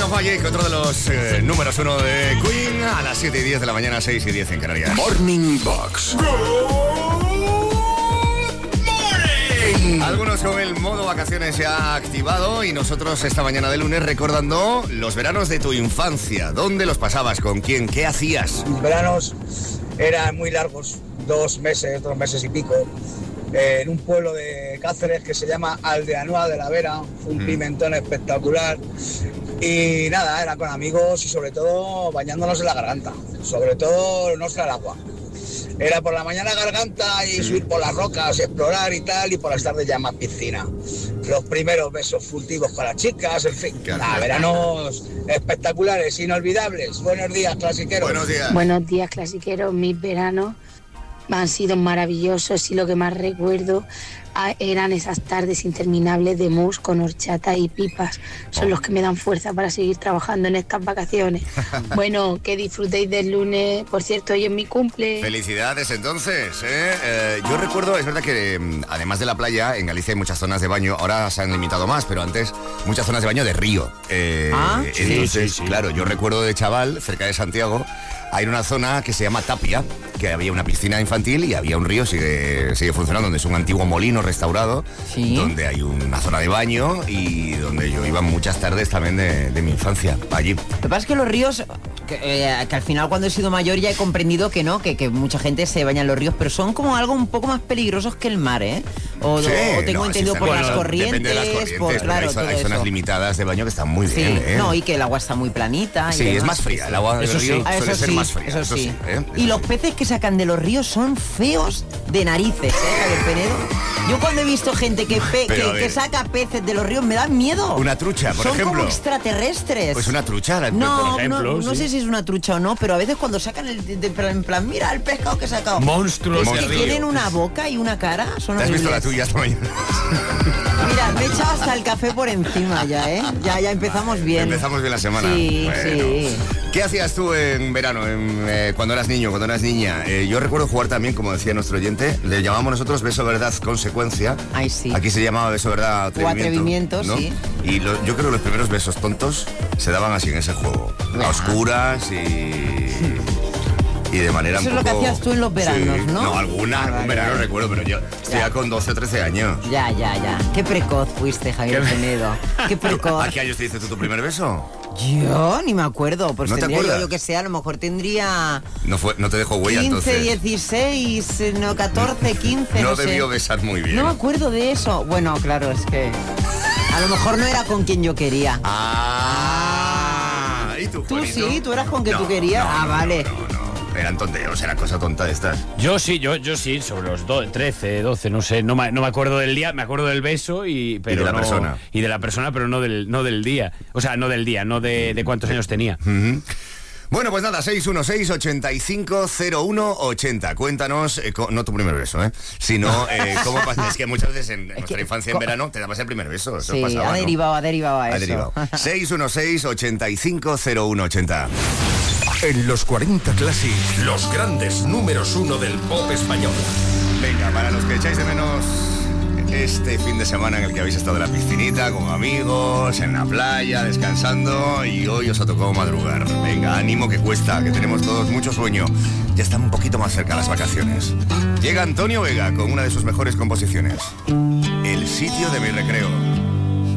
of Magic, otro de los números uno de Queen, a las 7 y 10 de la mañana, 6 y 10 en Canarias. Morning Box. Algunos con el modo vacaciones se ha activado y nosotros esta mañana de lunes recordando los veranos de tu infancia. ¿Dónde los pasabas? ¿Con quién? ¿Qué hacías? Mis veranos eran muy largos, 2 meses y pico, en un pueblo de Cáceres que se llama Aldeanueva de la Vera, un pimentón espectacular. Y nada, era con amigos y sobre todo bañándonos en la garganta, sobre todo no será el agua. Era por la mañana garganta y subir por las rocas, explorar y tal, y por las tardes ya más piscina. Los primeros besos furtivos con las chicas, en fin. Veranos espectaculares, inolvidables. Buenos días, clasiqueros. Buenos días. Buenos días, clasiqueros. Mis veranos han sido maravillosos y lo que más recuerdo eran esas tardes interminables de mousse con horchata y pipas. Son los que me dan fuerza para seguir trabajando en estas vacaciones. Bueno, que disfrutéis del lunes. Por cierto, hoy es mi cumple. Felicidades entonces, ¿eh? Yo recuerdo, es verdad que además de la playa, en Galicia hay muchas zonas de baño, ahora se han limitado más, pero antes muchas zonas de baño de río. Entonces, sí. Claro, yo recuerdo de chaval, cerca de Santiago, hay una zona que se llama Tapia, que había una piscina infantil y había un río, sigue funcionando, donde es un antiguo molino restaurado, donde hay una zona de baño y donde yo iba muchas tardes también de mi infancia, allí. Lo que pasa es que los ríos, que al final cuando he sido mayor ya he comprendido que no, que mucha gente se baña en los ríos, pero son como algo un poco más peligrosos que el mar, ¿eh? O tengo entendido por las corrientes, depende de las corrientes, claro, hay zonas limitadas de baño que están muy bien, ¿eh? No, y que el agua está muy planita. Sí, es más fría, el agua del río suele ser más fría. Eso sí. ¿eh? Y los peces que sacan de los ríos son feos de narices, Javier Penedo. Yo cuando he visto gente que saca peces de los ríos me dan miedo. Una trucha, por ejemplo. Son como extraterrestres. Pues una trucha, por ejemplo. No sé si es una trucha o no, pero a veces cuando sacan en plan, mira el pescado que he sacado. Monstruos de que río. Tienen una boca y una cara, son ¿Te has horribles. visto la tuya esta mañana? Mira, me he echado hasta el café por encima ya, ¿eh? Ya empezamos bien. Empezamos bien la semana. Sí, sí. ¿Qué hacías tú en verano, cuando eras niño, cuando eras niña? Yo recuerdo jugar también, como decía nuestro oyente, le llamamos nosotros beso, verdad, consecuencia. Ay, sí. Aquí se llamaba beso, verdad, atrevimiento. ¿no? Sí. Y yo creo que los primeros besos tontos se daban así en ese juego. A oscuras y de manera Eso un poco... es lo que hacías tú en los veranos, ¿no? No, algún verano recuerdo, pero yo estoy ya con 12 o 13 años. Ya. Qué precoz fuiste, Javier Penedo. Qué precoz. ¿A qué años te diste tú tu primer beso? Yo ni me acuerdo, pues ¿No te tendría acuerdas? yo que sé, a lo mejor tendría No te dejó huella 15, entonces. 16, no, 14, 15, No no sé. debió besar muy bien. No me acuerdo de eso. Bueno, claro, es que a lo mejor no era con quien yo quería. ¿Y tú, Tú Juanito? sí, tú eras con quien tú querías. Vale. No. Eran tonteos, era cosa tonta de estas. Yo sí, sobre los 13, 12, no sé, no me acuerdo del día, me acuerdo del beso pero de la no, persona. Y de la persona, pero no del día. O sea, no del día, no de cuántos años tenía. Bueno, pues nada, 616-850180. Cuéntanos, no tu primer beso, sino cómo pasa. Es que muchas veces en nuestra infancia en verano te dabas el primer beso. Eso Sí, pasaba, ha derivado a eso. 616-850180. En los 40 Classic, los grandes números 1 del pop español. Venga, para los que echáis de menos este fin de semana en el que habéis estado en la piscinita, con amigos, en la playa, descansando, y hoy os ha tocado madrugar. Venga, ánimo que cuesta, que tenemos todos mucho sueño. Ya están un poquito más cerca las vacaciones. Llega Antonio Vega con una de sus mejores composiciones. El sitio de mi recreo.